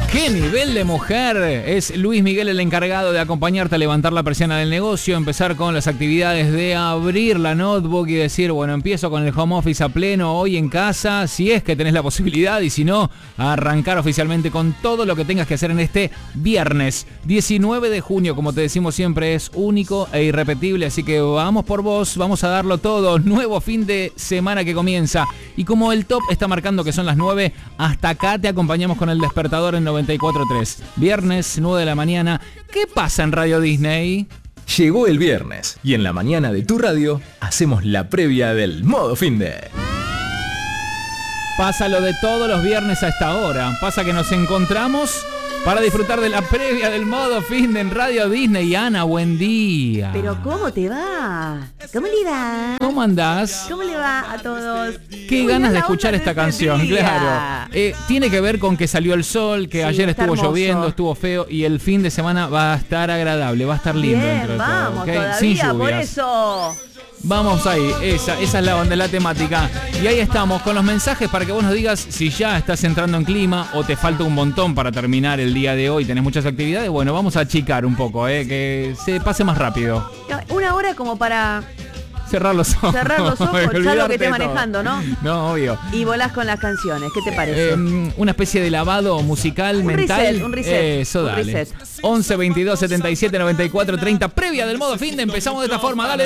¿Qué nivel de mujer? Es Luis Miguel el encargado de acompañarte a levantar la persiana del negocio, empezar con las actividades de abrir la notebook y decir, bueno, empiezo con el home office a pleno hoy en casa, si es que tenés la posibilidad, y si no, a arrancar oficialmente con todo lo que tengas que hacer en este viernes 19 de junio, como te decimos siempre, es único e irrepetible, así que vamos por vos, vamos a darlo todo, nuevo fin de semana que comienza, y como el top está marcando que son las 9, hasta acá te acompañamos con el despertador en 94.3. Viernes, 9 de la mañana. ¿Qué pasa en Radio Disney? Llegó el viernes y en la mañana de tu radio hacemos la previa del modo finde. Pasa lo de todos los viernes a esta hora. Pasa que nos encontramos para disfrutar de la previa del modo finde en Radio Disney. Ana, buen día. Pero ¿cómo te va? ¿Cómo le va? ¿Cómo andás? ¿Cómo le va a todos? Qué ganas de escuchar esta canción, claro. Tiene que ver con que salió el sol, que sí, ayer estuvo hermoso. lloviendo, estuvo feo y el fin de semana va a estar agradable, va a estar lindo. Bien, dentro de vamos todo, ¿okay? todavía, Sin por lluvias. eso. Vamos ahí, esa es la onda, la temática. Y ahí estamos con los mensajes para que vos nos digas si ya estás entrando en clima o te falta un montón para terminar el día de hoy. Tenés muchas actividades. Bueno, vamos a achicar un poco, que se pase más rápido. Una hora como para cerrar los ojos. Cerrar los ojos, salvo que estés todo. manejando, ¿no? No, obvio. Y volás con las canciones, ¿qué te parece? Una especie de lavado musical, mental. Un reset. Eso, dale. 11 22 77 94 30, previa del modo finde. Empezamos de esta forma, dale.